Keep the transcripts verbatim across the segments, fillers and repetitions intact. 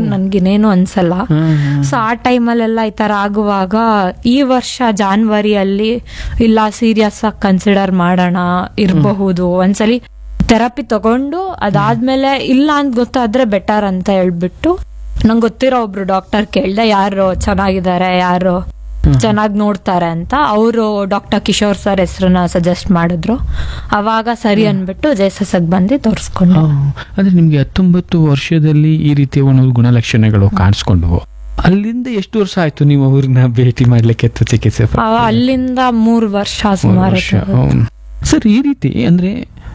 ನನ್ಗಿನೇನು ಅನ್ಸಲ್ಲ. ಸೊ ಆ ಟೈಮಲ್ಲೆಲ್ಲ ಈ ತರ ಆಗುವಾಗ ಈ ವರ್ಷ ಜಾನ್ವರಿಯಲ್ಲಿ ಇಲ್ಲ ಸೀರಿಯಸ್ ಆಗಿ ಕನ್ಸಿಡರ್ ಮಾಡೋಣ ಇರಬಹುದು, ಒಂದ್ಸಲಿ ಥೆರಪಿ ತಗೊಂಡು ಅದಾದ್ಮೇಲೆ ಇಲ್ಲ ಅಂತ ಗೊತ್ತಾದ್ರೆ ಬೆಟರ್ ಅಂತ ಹೇಳ್ಬಿಟ್ಟು ನಂಗೆ ಗೊತ್ತಿರೋ ಒಬ್ರು ಡಾಕ್ಟರ್ ಕೇಳ್ದೆ, ಯಾರು ಚೆನ್ನಾಗಿದ್ದಾರೆ, ಯಾರು ಚೆನ್ನಾಗಿ ನೋಡ್ತಾರೆ ಅಂತ. ಅವರು ಡಾಕ್ಟರ್ ಕಿಶೋರ್ ಸರ್ ಹೆಸರನ್ನ ಸಜೆಸ್ಟ್ ಮಾಡಿದ್ರು. ಅವಾಗ ಸರಿ ಅನ್ಬಿಟ್ಟು ಜೆಎಸ್ಎಸ್ ಬಂದು ತೋರಿಸ್ಕೊಂಡು. ಅಂದ್ರೆ ನಿಮ್ಗೆ ಹತ್ತೊಂಬತ್ತು ವರ್ಷದಲ್ಲಿ ಈ ರೀತಿಯ ಒಂದು ಗುಣಲಕ್ಷಣಗಳು ಕಾಣಿಸ್ಕೊಂಡ್ವು. ಅಲ್ಲಿಂದ ಎಷ್ಟು ವರ್ಷ ಆಯ್ತು ನೀವು ಅವ್ರನ್ನ ಭೇಟಿ ಮಾಡ್ಲಿಕ್ಕೆ ಅಥವಾ ಚಿಕಿತ್ಸೆ? ಅಲ್ಲಿಂದ ಮೂರು ವರ್ಷ ಸುಮಾರು. ಸರ್, ಈ ರೀತಿ ಅಂದ್ರೆ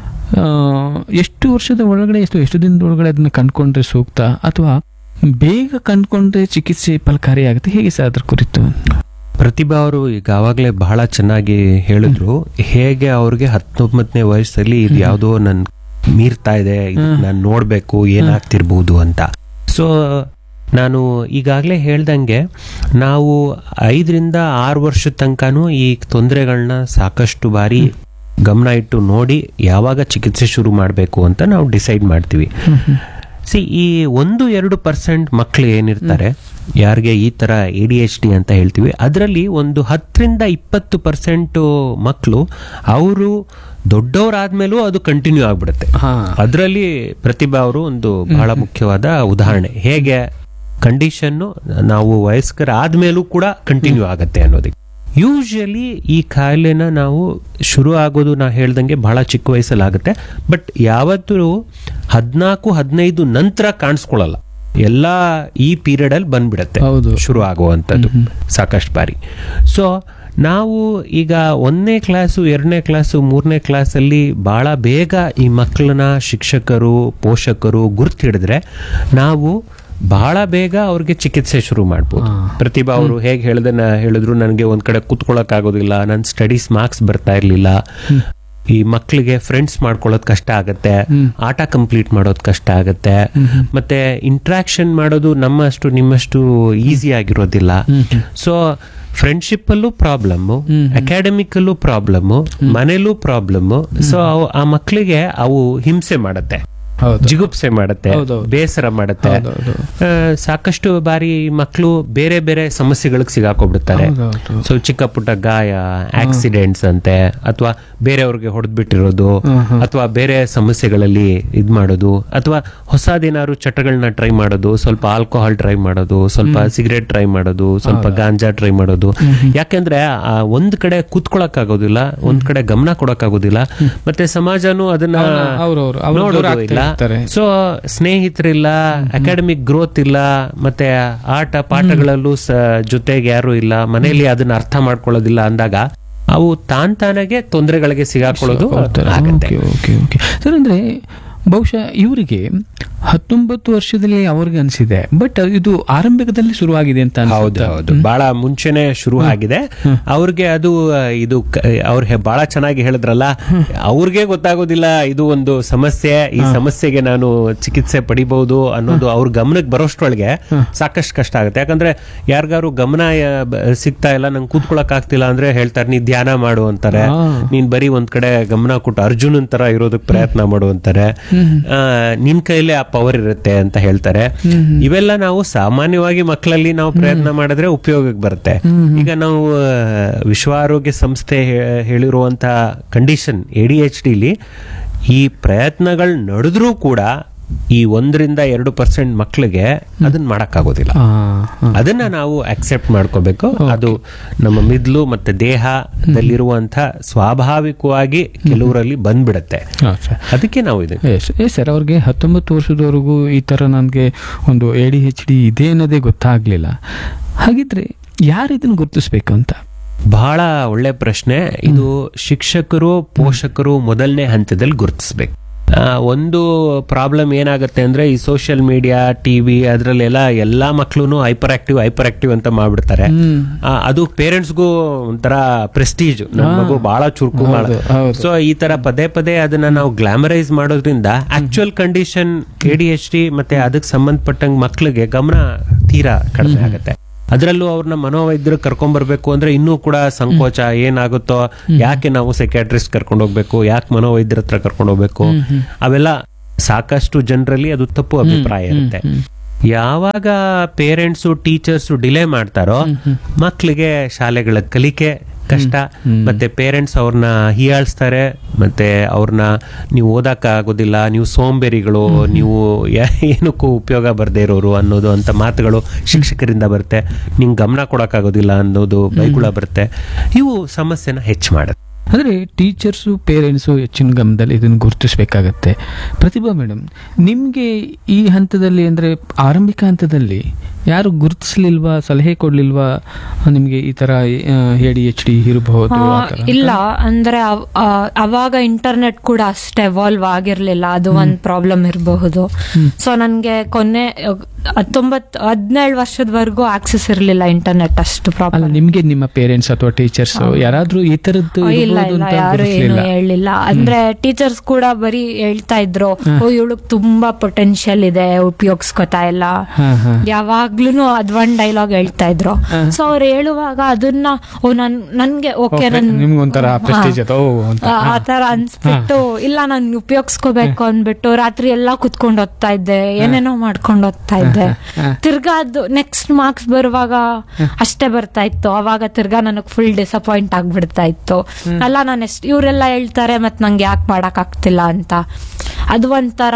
ಎಷ್ಟು ವರ್ಷದ ಒಳಗಡೆ ಎಷ್ಟು ಎಷ್ಟು ದಿನದ ಒಳಗಡೆ ಅದನ್ನ ಕಂಡ್ಕೊಂಡ್ರೆ ಸೂಕ್ತ, ಅಥವಾ ಬೇಗ ಕಂಡ್ಕೊಂಡ್ರೆ ಚಿಕಿತ್ಸೆ ಫಲಕಾರಿಯಾಗುತ್ತೆ, ಹೇಗೆ ಸರ್ ಅದ್ರ ಕುರಿತು? ಪ್ರತಿಭಾ ಅವರು ಈಗ ಆವಾಗಲೇ ಬಹಳ ಚೆನ್ನಾಗಿ ಹೇಳಿದ್ರು, ಹೇಗೆ ಅವ್ರಿಗೆ ಹತ್ತೊಂಬತ್ತನೇ ವಯಸ್ಸಲ್ಲಿ ಇದು ಯಾವುದೋ ನನ್ ಮೀರ್ತಾ ಇದೆ, ನಾನು ನೋಡ್ಬೇಕು ಏನಾಗ್ತಿರ್ಬಹುದು ಅಂತ. ಸೊ ನಾನು ಈಗಾಗಲೇ ಹೇಳ್ದಂಗೆ ನಾವು ಐದರಿಂದ ಆರು ವರ್ಷದ ತನಕನೂ ಈ ತೊಂದರೆಗಳನ್ನ ಸಾಕಷ್ಟು ಬಾರಿ ಗಮನ ಇಟ್ಟು ನೋಡಿ ಯಾವಾಗ ಚಿಕಿತ್ಸೆ ಶುರು ಮಾಡಬೇಕು ಅಂತ ನಾವು ಡಿಸೈಡ್ ಮಾಡ್ತೀವಿ. ಸಿ ಈ ಒಂದು ಎರಡು ಪರ್ಸೆಂಟ್ ಮಕ್ಕಳು ಏನಿರ್ತಾರೆ, ಯಾರಿಗೆ ಈ ತರ ಎ ಡಿ ಎಚ್ ಡಿ ಅಂತ ಹೇಳ್ತೀವಿ, ಅದರಲ್ಲಿ ಒಂದು ಹತ್ತರಿಂದ ಇಪ್ಪತ್ತು ಪರ್ಸೆಂಟ್ ಮಕ್ಕಳು ಅವರು ದೊಡ್ಡವರಾದ್ಮೇಲೂ ಅದು ಕಂಟಿನ್ಯೂ ಆಗ್ಬಿಡುತ್ತೆ. ಅದರಲ್ಲಿ ಪ್ರತಿಭಾ ಅವರು ಒಂದು ಬಹಳ ಮುಖ್ಯವಾದ ಉದಾಹರಣೆ. ಹೇಗೆ ಕಂಡೀಷನ್ನು ನಾವು ವಯಸ್ಕರ ಆದ್ಮೇಲೂ ಕೂಡ ಕಂಟಿನ್ಯೂ ಆಗತ್ತೆ ಅನ್ನೋದಕ್ಕೆ. ಯೂಶಲಿ ಈ ಕಾಯಿಲೆನ ನಾವು ಶುರು ಆಗೋದು ನಾ ಹೇಳ್ದಂಗೆ ಬಹಳ ಚಿಕ್ಕ ವಯಸ್ಸಲ್ಲಾಗುತ್ತೆ, ಬಟ್ ಯಾವತ್ತೂ ಹದಿನಾಲ್ಕು ಹದಿನೈದು ನಂತರ ಕಾಣಿಸ್ಕೊಳ್ಳಲ್ಲ, ಎಲ್ಲ ಈ ಪೀರಿಯಡ್ ಅಲ್ಲಿ ಬಂದ್ಬಿಡತ್ತೆ ಶುರು ಆಗುವಂಥದ್ದು ಸಾಕಷ್ಟು ಬಾರಿ. ಸೊ ನಾವು ಈಗ ಒಂದನೇ ಕ್ಲಾಸು ಎರಡನೇ ಕ್ಲಾಸು ಮೂರನೇ ಕ್ಲಾಸಲ್ಲಿ ಬಹಳ ಬೇಗ ಈ ಮಕ್ಕಳನ್ನ ಶಿಕ್ಷಕರು ಪೋಷಕರು ಗುರ್ತು ಹಿಡಿದ್ರೆ ನಾವು ಬಹಳ ಬೇಗ ಅವ್ರಿಗೆ ಚಿಕಿತ್ಸೆ ಶುರು ಮಾಡ್ಬೋದು. ಪ್ರತಿಭಾ ಅವರು ಹೇಗೆ ಹೇಳ್ದನ್ನ ಹೇಳಿದ್ರು, ನನಗೆ ಒಂದ್ ಕಡೆ ಕೂತ್ಕೊಳ್ಳಕ್ ಆಗೋದಿಲ್ಲ, ನನ್ನ ಸ್ಟಡೀಸ್ ಮಾರ್ಕ್ಸ್ ಬರ್ತಾ ಇರ್ಲಿಲ್ಲ, ಈ ಮಕ್ಕಳಿಗೆ ಫ್ರೆಂಡ್ಸ್ ಮಾಡ್ಕೊಳ್ಳೋದು ಕಷ್ಟ ಆಗತ್ತೆ, ಆಟ ಕಂಪ್ಲೀಟ್ ಮಾಡೋದು ಕಷ್ಟ ಆಗತ್ತೆ, ಮತ್ತೆ ಇಂಟ್ರಾಕ್ಷನ್ ಮಾಡೋದು ನಮ್ಮಷ್ಟು ನಿಮ್ಮಷ್ಟು ಈಸಿ ಆಗಿರೋದಿಲ್ಲ. ಸೊ ಫ್ರೆಂಡ್ಶಿಪ್ ಅಲ್ಲೂ ಪ್ರಾಬ್ಲಮ್ಮು, ಅಕಾಡೆಮಿಕ್ ಅಲ್ಲೂ ಪ್ರಾಬ್ಲಮ್ಮು, ಮನೇಲೂ ಪ್ರಾಬ್ಲಮ್ಮು. ಸೊ ಆ ಮಕ್ಕಳಿಗೆ ಅವು ಹಿಂಸೆ ಮಾಡತ್ತೆ, ಜಿಗುಪ್ಸೆ ಮಾಡತ್ತೆ, ಬೇಸರ ಮಾಡತ್ತೆ. ಸಾಕಷ್ಟು ಬಾರಿ ಮಕ್ಕಳು ಬೇರೆ ಬೇರೆ ಸಮಸ್ಯೆಗಳಿಗೆ ಸಿಗಾಕೊಂಡ್ಬಿಡ್ತಾರೆ. ಸೊ ಚಿಕ್ಕ ಪುಟ್ಟ ಗಾಯ, ಆಕ್ಸಿಡೆಂಟ್ಸ್ ಅಂತೆ, ಅಥವಾ ಬೇರೆಯವ್ರಿಗೆ ಹೊಡೆದ್ಬಿಟ್ಟಿರೋದು, ಅಥವಾ ಬೇರೆ ಸಮಸ್ಯೆಗಳಲ್ಲಿ ಇದ್ ಮಾಡೋದು, ಅಥವಾ ಹೊಸದೇನಾದ್ರು ಚಟಗಳನ್ನ ಟ್ರೈ ಮಾಡೋದು, ಸ್ವಲ್ಪ ಆಲ್ಕೋಹಾಲ್ ಟ್ರೈ ಮಾಡೋದು, ಸ್ವಲ್ಪ ಸಿಗರೇಟ್ ಟ್ರೈ ಮಾಡೋದು, ಸ್ವಲ್ಪ ಗಾಂಜಾ ಟ್ರೈ ಮಾಡೋದು. ಯಾಕೆಂದ್ರೆ ಒಂದ್ ಕಡೆ ಕೂತ್ಕೊಳಕ್ ಆಗೋದಿಲ್ಲ, ಒಂದ್ ಕಡೆ ಗಮನ ಕೊಡಕ್ ಆಗೋದಿಲ್ಲ, ಮತ್ತೆ ಸಮಾಜನೂ ಅದನ್ನ ನೋಡೋದಿಲ್ಲ. ಸೊ ಸ್ನೇಹಿತರಿಲ್ಲ, ಅಕಾಡೆಮಿಕ್ ಗ್ರೋತ್ ಇಲ್ಲ, ಮತ್ತೆ ಆಟ ಪಾಠಗಳಲ್ಲೂ ಜೊತೆಗೆ ಯಾರು ಇಲ್ಲ, ಮನೆಯಲ್ಲಿ ಅದನ್ನ ಅರ್ಥ ಮಾಡ್ಕೊಳ್ಳೋದಿಲ್ಲ ಅಂದಾಗ ಅವು ತಾನ್ ತಾನಾಗೆ ತೊಂದರೆಗಳಿಗೆ ಸಿಗಾಕೊಳ್ಳೋದು ಆಗುತ್ತೆ. ಸರ್, ಅಂದ್ರೆ ಬಹುಶಃ ಇವರಿಗೆ ಹತ್ತೊಂಬತ್ತು ವರ್ಷದಲ್ಲಿ ಅವ್ರಿಗೆ ಅನಿಸಿದೆ, ಬಟ್ ಇದು ಆರಂಭಿಕದಲ್ಲಿ ಶುರುವಾಗಿದೆ ಅಂತ. ಹೌದು ಹೌದು, ಬಹಳ ಮುಂಚೆನೆ ಶುರು ಆಗಿದೆ ಅವ್ರಿಗೆ. ಅದು ಇದು ಅವ್ರ ಬಹಳ ಚೆನ್ನಾಗಿ ಹೇಳಿದ್ರಲ್ಲ, ಅವ್ರಿಗೆ ಗೊತ್ತಾಗೋದಿಲ್ಲ ಇದು ಒಂದು ಸಮಸ್ಯೆ, ಈ ಸಮಸ್ಯೆಗೆ ನಾನು ಚಿಕಿತ್ಸೆ ಪಡಿಬಹುದು ಅನ್ನೋದು ಅವ್ರ ಗಮನಕ್ಕೆ ಬರೋಷ್ಟ್ರೊಳಗೆ ಸಾಕಷ್ಟು ಕಷ್ಟ ಆಗುತ್ತೆ. ಯಾಕಂದ್ರೆ ಯಾರಿಗಾರು ಗಮನ ಸಿಗ್ತಾ ಇಲ್ಲ, ನಂಗೆ ಕೂತ್ಕೊಳಕ್ ಆಗ್ತಿಲ್ಲ ಅಂದ್ರೆ ಹೇಳ್ತಾರೆ, ನೀ ಧ್ಯಾನ ಮಾಡು ಅಂತಾರೆ, ನೀನ್ ಬರೀ ಒಂದ್ ಕಡೆ ಗಮನ ಕೊಟ್ಟು ಅರ್ಜುನನ್ ತರ ಇರೋದಕ್ಕೆ ಪ್ರಯತ್ನ ಮಾಡು ಅಂತಾರೆ, ನಿನ್ ಕೈಲೇ ಆ ಪವರ್ ಇರುತ್ತೆ ಅಂತ ಹೇಳ್ತಾರೆ. ಇವೆಲ್ಲ ನಾವು ಸಾಮಾನ್ಯವಾಗಿ ಮಕ್ಕಳಲ್ಲಿ ನಾವು ಪ್ರಯತ್ನ ಮಾಡಿದ್ರೆ ಉಪಯೋಗಕ್ಕೆ ಬರುತ್ತೆ. ಈಗ ನಾವು ವಿಶ್ವ ಆರೋಗ್ಯ ಸಂಸ್ಥೆ ಹೇಳಿರುವಂತಹ ಕಂಡೀಷನ್ ಎ ಡಿ ಎಚ್ ಡಿಲಿ ಈ ಪ್ರಯತ್ನಗಳು ನಡೆದ್ರೂ ಕೂಡ ಈ ಒಂದರಿಂದ ಎರಡು ಪರ್ಸೆಂಟ್ ಮಕ್ಕಳಿಗೆ ಅದನ್ನ ಮಾಡಕ್ಕಾಗೋದಿಲ್ಲ. ಅದನ್ನ ನಾವು ಅಕ್ಸೆಪ್ಟ್ ಮಾಡ್ಕೋಬೇಕು. ಅದು ನಮ್ಮ ಮಿದ್ಲು ಮತ್ತೆ ದೇಹದಲ್ಲಿರುವಂತಹ ಸ್ವಾಭಾವಿಕವಾಗಿ ಕೆಲವರಲ್ಲಿ ಬಂದ್ಬಿಡತ್ತೆ. ಅದಕ್ಕೆ ನಾವು ಇದೆ ಸರ್, ಅವ್ರಿಗೆ ಹತ್ತೊಂಬತ್ತು ವರ್ಷದವರೆಗೂ ಈ ತರ ನನ್ಗೆ ಒಂದು ಎ ಡಿ ಎಚ್ ಡಿ ಇದೆ ಅನ್ನೋದೇ ಗೊತ್ತಾಗ್ಲಿಲ್ಲ. ಹಾಗಿದ್ರೆ ಯಾರು ಇದನ್ನ ಗುರುತಿಸ್ಬೇಕು ಅಂತ? ಬಹಳ ಒಳ್ಳೆ ಪ್ರಶ್ನೆ ಇದು. ಶಿಕ್ಷಕರು ಪೋಷಕರು ಮೊದಲನೇ ಹಂತದಲ್ಲಿ ಗುರುತಿಸ್ಬೇಕು. ಒಂದು ಪ್ರಾಬ್ಲಮ್ ಏನಾಗುತ್ತೆ ಅಂದ್ರೆ ಈ ಸೋಷಿಯಲ್ ಮೀಡಿಯಾ, ಟಿವಿ ಅದರಲ್ಲೆಲ್ಲ ಎಲ್ಲಾ ಮಕ್ಳು ಹೈಪರ್ ಆಕ್ಟಿವ್ ಹೈಪರ್ ಆಕ್ಟಿವ್ ಅಂತ ಮಾಡ್ಬಿಡ್ತಾರೆ. ಅದು ಪೇರೆಂಟ್ಸ್ಗೂ ಒಂಥರ ಪ್ರೆಸ್ಟೀಜ್, ನಮ್ಮ ಮಗು ಬಹಳ ಚುರುಕು ಮಾಡ. ಸೊ ಈ ತರ ಪದೇ ಪದೇ ಅದನ್ನ ನಾವು ಗ್ಲಾಮರೈಸ್ ಮಾಡೋದ್ರಿಂದ actual condition A D H D ಮತ್ತೆ ಅದಕ್ಕೆ ಸಂಬಂಧಪಟ್ಟಂಗೆ ಮಕ್ಳಿಗೆ ಗಮನ ತೀರಾ ಕಡಿಮೆ ಆಗುತ್ತೆ. ಅದರಲ್ಲೂ ಅವ್ರನ್ನ ಮನೋವೈದ್ಯರು ಕರ್ಕೊಂಡ್ ಬರ್ಬೇಕು ಅಂದ್ರೆ ಇನ್ನೂ ಕೂಡ ಸಂಕೋಚ, ಏನಾಗುತ್ತೋ, ಯಾಕೆ ನಾವು ಸೈಕ್ಯಾಟ್ರಿಸ್ಟ್ ಕರ್ಕೊಂಡು ಹೋಗ್ಬೇಕು, ಯಾಕೆ ಮನೋವೈದ್ಯರ ಹತ್ರ ಕರ್ಕೊಂಡು ಹೋಗ್ಬೇಕು, ಅವೆಲ್ಲ ಸಾಕಷ್ಟು ಜನರಲ್ಲಿ ಅದು ತಪ್ಪು ಅಭಿಪ್ರಾಯ ಇರುತ್ತೆ. ಯಾವಾಗ ಪೇರೆಂಟ್ಸು ಟೀಚರ್ಸು ಡಿಲೇ ಮಾಡ್ತಾರೋ ಮಕ್ಕಳಿಗೆ ಶಾಲೆಗಳ ಕಲಿಕೆ ಕಷ್ಟ, ಮತ್ತೆ ಪೇರೆಂಟ್ಸ್ ಅವ್ರನ್ನ ಹೀಯಾಳಿಸ್ತಾರೆ, ಮತ್ತೆ ಅವ್ರನ್ನ ನೀವು ಓದಕ್ ಆಗೋದಿಲ್ಲ, ನೀವು ಸೋಂಬೇರಿಗಳು, ನೀವು ಏನಕ್ಕೂ ಉಪಯೋಗ ಬರ್ದೇ ಇರೋರು ಅನ್ನೋದು ಅಂತ ಮಾತುಗಳು ಶಿಕ್ಷಕರಿಂದ ಬರುತ್ತೆ. ನಿಂಗೆ ಗಮನ ಕೊಡೋಕ್ಕಾಗೋದಿಲ್ಲ ಅನ್ನೋದು ಬೈಗುಳ ಬರುತ್ತೆ. ಇವು ಸಮಸ್ಯೆನ ಹೆಚ್ಚು ಮಾಡುತ್ತೆ. ಅಂದರೆ ಟೀಚರ್ಸು ಪೇರೆಂಟ್ಸು ಹೆಚ್ಚಿನ ಗಮನದಲ್ಲಿ ಇದನ್ನು ಗುರುತಿಸಬೇಕಾಗತ್ತೆ. ಪ್ರತಿಭಾ ಮೇಡಮ್, ನಿಮಗೆ ಈ ಹಂತದಲ್ಲಿ ಅಂದರೆ ಆರಂಭಿಕ ಹಂತದಲ್ಲಿ ಯಾರು ಗುರುತಿಸ್ಲಿಲ್ವಾ, ಸಲಹೆ ಕೊಡ್ಲಿಲ್ವಾ ನಿಮ್ಗೆ ಈ ತರ ಎ ಡಿ ಎಚ್ ಡಿ ಇರಬಹುದು? ಇಲ್ಲ, ಅಂದ್ರೆ ಅವ್- ಆ, ಅವಾಗ ಇಂಟರ್ನೆಟ್ ಕೂಡ ಅಷ್ಟು ಎವಾಲ್ವ್ ಆಗಿರ್ಲಿಲ್ಲ, ಅದು ಒಂದ್ ಪ್ರಾಬ್ಲಮ್ ಇರಬಹುದು. ಸೊ ನನ್ಗೆ ಕೊನೆ ಹತ್ತೊಂಬತ್ ಹದಿನೇಳು ವರ್ಷದವರೆಗೂ ಆಕ್ಸೆಸ್ ಇರ್ಲಿಲ್ಲ ಇಂಟರ್ನೆಟ್ ಅಷ್ಟು ಅಲ್ಲ, ಪ್ರಾಬ್ಲಮ್. ನಿಮ್ಗೆ ನಿಮ್ಮ ಪೇರೆಂಟ್ಸ್ ಅಥವಾ ಟೀಚರ್ಸ್ ಯಾರಾದ್ರೂ ಈ ತರದ್ದು ಇಲ್ಲ ಇರ್ಬೋದು ಇಲ್ಲ ಅಂತ ಯಾರು ಏನು ಗುರುತಿಸ್ಲಿಲ್ಲ? ಹೇಳಿಲ್ಲ. ಅಂದ್ರೆ ಟೀಚರ್ಸ್ ಕೂಡ ಬರೀ ಹೇಳ್ತಾ ಇದ್ರು, ಓ ಇವಳಗ್ ತುಂಬಾ ಪೊಟೆನ್ಶಿಯಲ್ ಇದೆ, ಉಪಯೋಗಿಸ್ಕೊತಾ ಇಲ್ಲ, ಹಾ, ಹಾ. ಯಾವಾಗ್ಲೂ ಅದ್ ಒಂದ್ ಡೈಲಾಗ್ ಹೇಳ್ತಾ ಇದ್ರು. ಸೊ ಅವ್ರು ಹೇಳುವಾಗ ಅದನ್ನ ಓ ನನ್ ನನ್ಗೆ ಓಕೆ ನನ್ ನಿಮ್ಗೊಂಥರ ಪ್ರೆಸ್ಟೀಜ್ ಅದು ಅಂತ ಆ- ಆ ತರ ಅನ್ಸ್ಬಿಟ್ಟು ಇಲ್ಲ ನಾನ್ ಉಪಯೋಗಿಸ್ಕೋಬೇಕು ಅಂದ್ಬಿಟ್ಟು ರಾತ್ರಿ ಎಲ್ಲಾ ಕುತ್ಕೊಂಡು ಓದ್ತಾ ಇದ್ದೆ, ಏನೇನೋ ಮಾಡ್ಕೊಂಡು ಓದ್ತಾ ಇದ್ದೆ. ತಿರ್ಗಾ ಅದು ನೆಕ್ಸ್ಟ್ ಮಾರ್ಕ್ಸ್ ಬರುವಾಗ ಅಷ್ಟೇ ಬರ್ತಾ ಇತ್ತು. ಅವಾಗ ತಿರ್ಗಾ ನನಗ್ ಫುಲ್ ಡಿಸಪಾಯಿಂಟ್ ಆಗ್ಬಿಡ್ತಾ ಇತ್ತು. ಅಲ್ಲ ನಾನು ಎಷ್ಟ್ ಇವರೆಲ್ಲ ಹೇಳ್ತಾರೆ ಮತ್ ನಂಗೆ ಯಾಕೆ ಮಾಡಕ್ ಆಗ್ತಿಲ್ಲ ಅಂತ. ಅದು ಒಂಥರ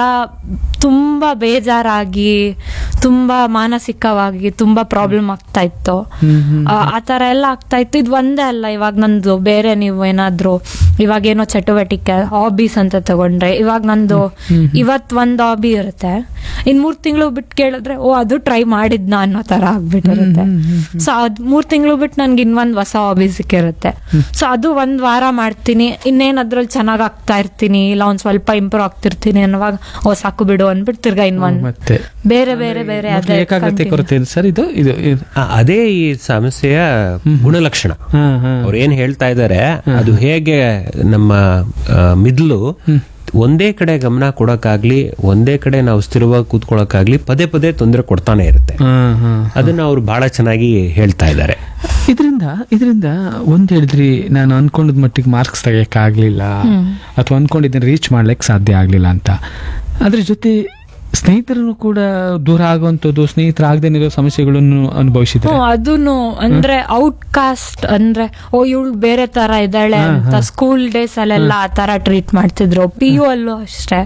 ತುಂಬಾ ಬೇಜಾರಾಗಿ, ತುಂಬಾ ಮಾನಸಿಕವಾಗಿ ತುಂಬಾ ಪ್ರಾಬ್ಲಮ್ ಆಗ್ತಾ ಇತ್ತು. ಆ- ಆ ತರ ಎಲ್ಲ ಆಗ್ತಾ ಇತ್ತು. ಇದು ಒಂದೇ ಅಲ್ಲ, ಇವಾಗ ನಂದು ಬೇರೆ ನೀವು ಏನಾದ್ರು ಇವಾಗ ಏನೋ ಚಟುವಟಿಕೆ ಹಾಬೀಸ್ ಅಂತ ತಗೊಂಡ್ರೆ, ಇವಾಗ ನಂದು ಇವತ್ ಒಂದ್ ಹಾಬಿ ಇರುತ್ತೆ, ಇನ್ ಮೂರ್ ತಿಂಗಳು ಬಿಟ್ಟು ಕೇಳಿದ್ರೆ ಓ ಅದು ಟ್ರೈ ಮಾಡಿದ್ನ ಅನ್ನೋ ತರ ಆಗ್ಬಿಟ್ಟಿರುತ್ತೆ. ಸೊ ಅದ್ ಮೂರ್ ತಿಂಗಳು ಬಿಟ್ಟು ನನ್ಗೆ ಇನ್ನೊಂದ್ ಹೊಸ ಹಾಬಿ ಸಿಕ್ಕಿರುತ್ತೆ. ಸೊ ಅದು ಒಂದ್ ವಾರ ಮಾಡ್ತೀನಿ, ಇನ್ನೇನ್ ಅದ್ರಲ್ಲಿ ಚೆನ್ನಾಗ್ ಆಗ್ತಾ ಇರ್ತೀನಿ, ಇಲ್ಲ ಒಂದ್ ಸ್ವಲ್ಪ ಇಂಪ್ರೂವ್ ಆಗ್ತಿರ್ತೀನಿ ಅನ್ನುವಾಗ ಓ ಸಾಕು ಬಿಡು ಅಂದ್ಬಿಟ್ಟು ತಿರ್ಗಾ ಇನ್ನೊಂದ್ ಮತ್ತೆ ಬೇರೆ ಬೇರೆ ಬೇರೆ ಮೊದ್ಲು ಅದೇ ಏಕಾಗ್ರತೆ continue. ಕೊರತೆ ಇದೆ ಸರ್, ಇದು ಇದು ಇದು. ಆ, ಅದೇ ಈ ಸಮಸ್ಯೆಯ ಗುಣಲಕ್ಷಣ. ಹಾ, ಹಾ. ಅವ್ರು ಏನ್ ಹೇಳ್ತಾ ಇದ್ದಾರೆ, ಅದು ಹೇಗೆ ನಮ್ಮ ಆ, ಮಿದ್ಲು ಒಂದೇ ಕಡೆ ಗಮನ ಕೊಡಕ್ಕಾಗ್ಲಿ, ಒಂದೇ ಕಡೆ ನಾವು ಸ್ಥಿರವಾಗಿ ಕೂತ್ಕೊಳಕ್ಕಾಗ್ಲಿ ಪದೇ ಪದೇ ತೊಂದರೆ ಕೊಡ್ತಾನೆ ಇರುತ್ತೆ. ಹಾ, ಹಾ. ಅದನ್ನ ಅವ್ರು ಬಹಳ ಚೆನ್ನಾಗಿ ಹೇಳ್ತಾ ಇದ್ದಾರೆ. ಇದರಿಂದ ಇದರಿಂದ ಒಂದ್ ಹೇಳಿದ್ರಿ, ನಾನು ಅನ್ಕೊಂಡಿದ್ ಮಟ್ಟಿಗೆ ಮಾರ್ಕ್ಸ್ ತೆಗಿಯಕ್ ಆಗ್ಲಿಲ್ಲ ಅಥವಾ ಅನ್ಕೊಂಡಿದ್ದನ್ನ ರೀಚ್ ಮಾಡ್ಲಿಕ್ಕೆ ಸಾಧ್ಯ ಆಗ್ಲಿಲ್ಲ ಅಂತ. ಅದ್ರ ಜೊತೆ ಸ್ನೇಹಿತರು ಕೂಡ ದೂರ ಆಗುವಂತದ್ದು, ಸ್ನೇಹಿತರಾಗದೇನಿರೋ ಸಮಸ್ಯೆಗಳನ್ನು ಅನುಭವಿಸಿದ್ರೆ ಹ್ಮ್, ಅದೂನು ಅಂದ್ರೆ ಔಟ್ ಕಾಸ್ಟ್, ಅಂದ್ರೆ ಓ ಇವಳು ಬೇರೆ ತರ ಇದ್ದಾಳೆ ಅಂತ ಸ್ಕೂಲ್ ಡೇಸ್ ಅಲ್ಲೆಲ್ಲ ಆ ತರ ಟ್ರೀಟ್ ಮಾಡ್ತಿದ್ರು. ಪಿ ಯು ಅಲ್ಲೂ ಅಷ್ಟೇ,